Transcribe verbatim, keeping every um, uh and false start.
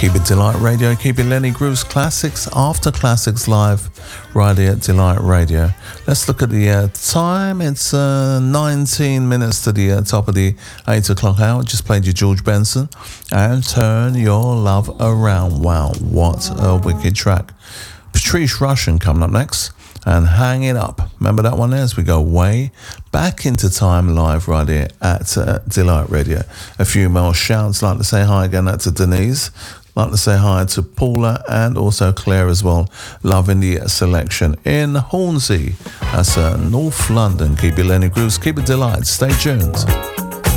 Keep it Delight Radio, keep it Lenny Grooves Classics After Classics live right here at Delight Radio. Let's look at the uh, time. It's uh, nineteen minutes to the uh, top of the eight o'clock hour. Just played you George Benson and Turn Your Love Around. Wow, what a wicked track. Patrice Rushen coming up next. And Hang It Up. Remember that one there as we go way back into time live right here at uh, Delight Radio. A few more shouts. Like to say hi again to Denise. Like to say hi to Paula and also Claire as well. Loving the selection in Hornsey. That's uh, North London. Keep it Lenny Grooves. Keep it Delight. Stay tuned.